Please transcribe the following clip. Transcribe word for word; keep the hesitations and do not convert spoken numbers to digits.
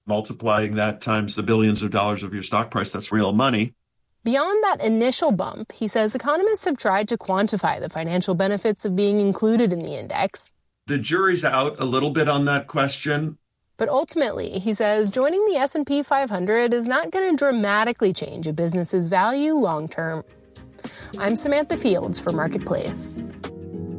Multiplying that times the billions of dollars of your stock price, that's real money. Beyond that initial bump, he says economists have tried to quantify the financial benefits of being included in the index. The jury's out a little bit on that question. But ultimately, he says joining the S and P five hundred is not going to dramatically change a business's value long term. I'm Samantha Fields for Marketplace.